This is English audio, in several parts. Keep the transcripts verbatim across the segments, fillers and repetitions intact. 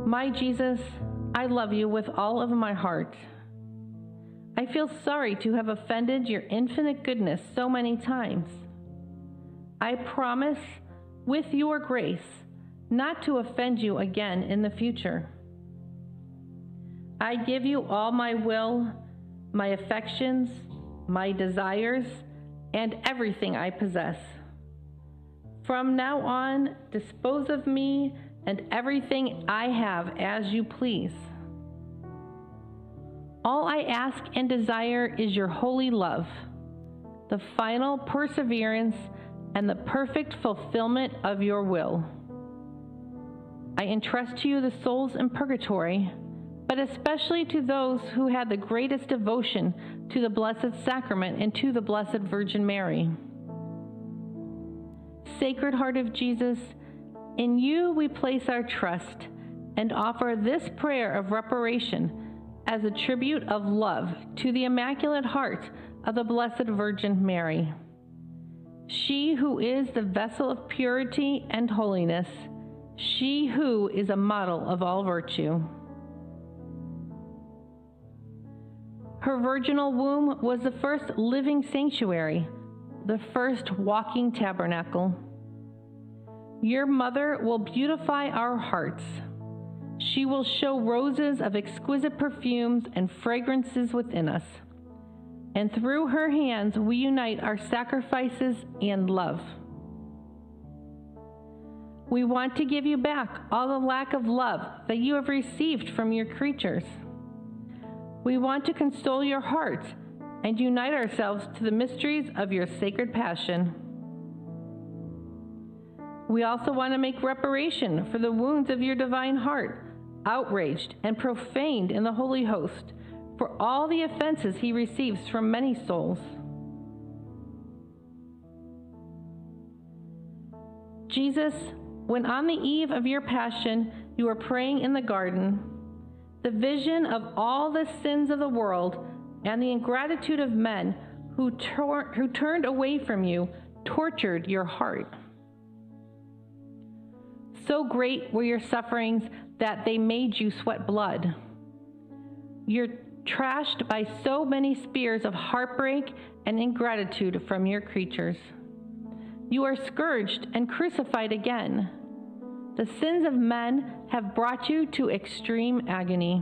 My Jesus, I love you with all of my heart. I feel sorry to have offended your infinite goodness so many times. I promise, with your grace, not to offend you again in the future. I give you all my will, my affections, my desires, and everything I possess. From now on, dispose of me and everything I have as you please. All I ask and desire is your holy love, the final perseverance, and the perfect fulfillment of your will. I entrust to you the souls in purgatory, but especially to those who had the greatest devotion to the Blessed Sacrament and to the Blessed Virgin Mary. Sacred Heart of Jesus, in you we place our trust and offer this prayer of reparation as a tribute of love to the Immaculate Heart of the Blessed Virgin Mary. She who is the vessel of purity and holiness, she who is a model of all virtue. Her virginal womb was the first living sanctuary, the first walking tabernacle. Your mother will beautify our hearts. She will show roses of exquisite perfumes and fragrances within us. And through her hands we unite our sacrifices and love. We want to give you back all the lack of love that you have received from your creatures. We want to console your heart and unite ourselves to the mysteries of your sacred passion. We also want to make reparation for the wounds of your divine heart, outraged and profaned in the Holy Host, for all the offenses he receives from many souls. Jesus, when on the eve of your passion you were praying in the garden, the vision of all the sins of the world and the ingratitude of men who, tor- who turned away from you tortured your heart. So great were your sufferings that they made you sweat blood. You're trashed by so many spears of heartbreak and ingratitude from your creatures. You are scourged and crucified again. The sins of men have brought you to extreme agony.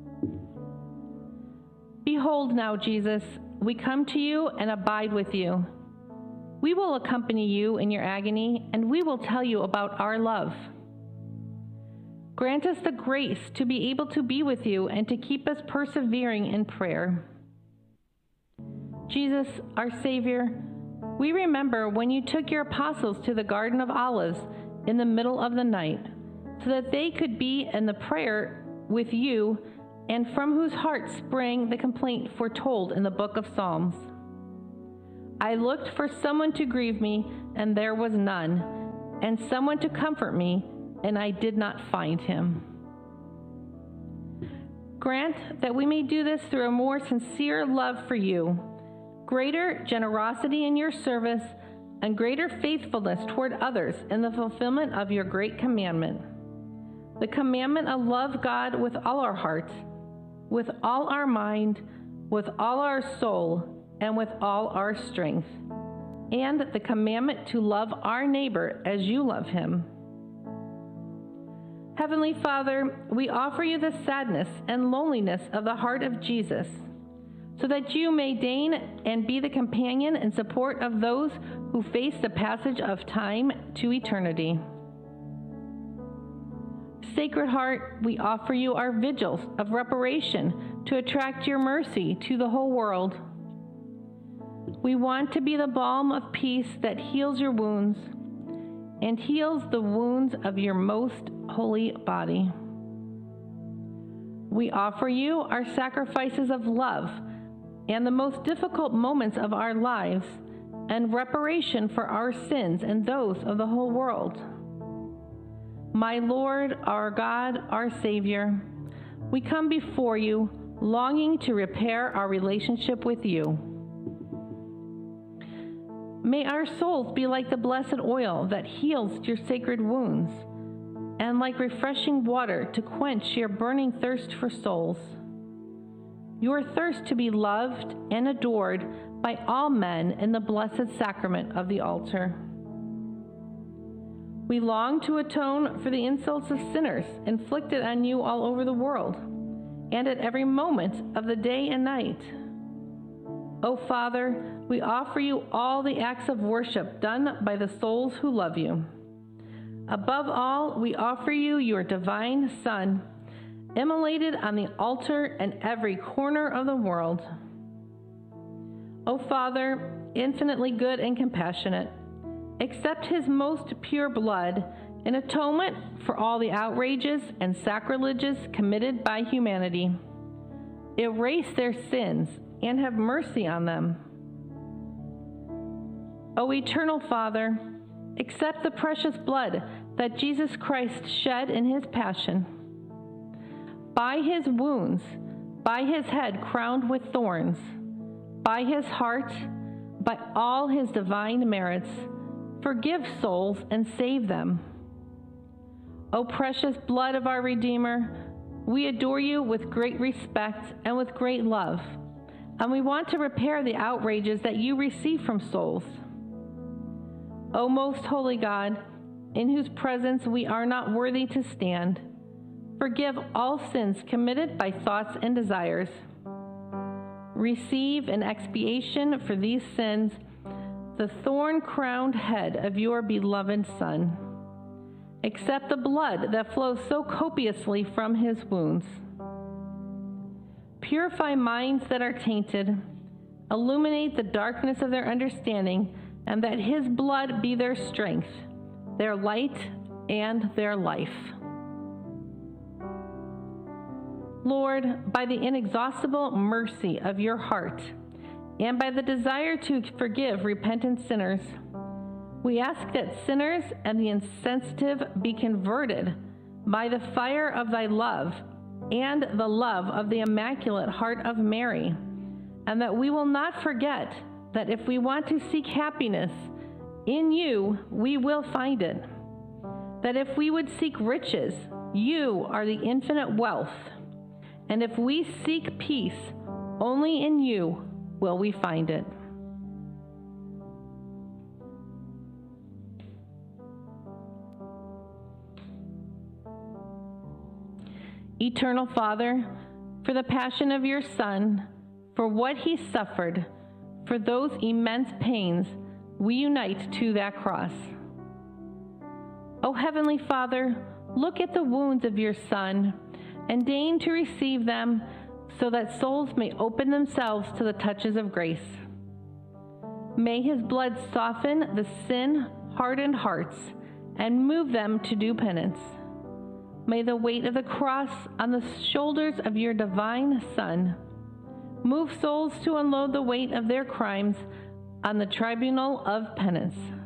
Behold now, Jesus, we come to you and abide with you. We will accompany you in your agony, and we will tell you about our love. Grant us the grace to be able to be with you and to keep us persevering in prayer. Jesus, our Savior, we remember when you took your apostles to the Garden of Olives in the middle of the night, so that they could be in the prayer with you, and from whose heart sprang the complaint foretold in the book of Psalms. I looked for someone to grieve me, and there was none, and someone to comfort me, and I did not find him. Grant that we may do this through a more sincere love for you, greater generosity in your service, and greater faithfulness toward others in the fulfillment of your great commandment, the commandment of love God with all our heart, with all our mind, with all our soul, and with all our strength, and the commandment to love our neighbor as you love him. Heavenly Father, we offer you the sadness and loneliness of the heart of Jesus, so that you may deign and be the companion and support of those who face the passage of time to eternity. Sacred Heart, we offer you our vigils of reparation to attract your mercy to the whole world. We want to be the balm of peace that heals your wounds and heals the wounds of your most holy body. We offer you our sacrifices of love and the most difficult moments of our lives and reparation for our sins and those of the whole world. My Lord, our God, our Savior, we come before you longing to repair our relationship with you. May our souls be like the blessed oil that heals your sacred wounds. and like refreshing water to quench your burning thirst for souls. Your thirst to be loved and adored by all men in the blessed sacrament of the altar. We long to atone for the insults of sinners inflicted on you all over the world, and at every moment of the day and night. O Father, we offer you all the acts of worship done by the souls who love you. Above all, we offer you your divine Son, immolated on the altar in every corner of the world. O Father, infinitely good and compassionate, accept his most pure blood in atonement for all the outrages and sacrileges committed by humanity. Erase their sins and have mercy on them. O eternal Father, accept the precious blood that Jesus Christ shed in his passion. By his wounds, by his head crowned with thorns, by his heart, by all his divine merits, forgive souls and save them. O precious blood of our Redeemer, we adore you with great respect and with great love, and we want to repair the outrages that you receive from souls. O most holy God, in whose presence we are not worthy to stand, forgive all sins committed by thoughts and desires. Receive in expiation for these sins the thorn-crowned head of your beloved Son. Accept the blood that flows so copiously from his wounds. Purify minds that are tainted, illuminate the darkness of their understanding, and that his blood be their strength, their light, and their life. Lord, by the inexhaustible mercy of your heart, and by the desire to forgive repentant sinners, we ask that sinners and the insensitive be converted by the fire of thy love and the love of the Immaculate Heart of Mary, and that we will not forget that if we want to seek happiness in you, we will find it. That if we would seek riches, you are the infinite wealth. And if we seek peace, only in you will we find it. Eternal Father, for the passion of your Son, for what he suffered, for those immense pains, we unite to that cross. O Heavenly Father, look at the wounds of your Son, and deign to receive them so that souls may open themselves to the touches of grace. May his blood soften the sin-hardened hearts and move them to do penance. May the weight of the cross on the shoulders of your divine Son move souls to unload the weight of their crimes on the tribunal of penance.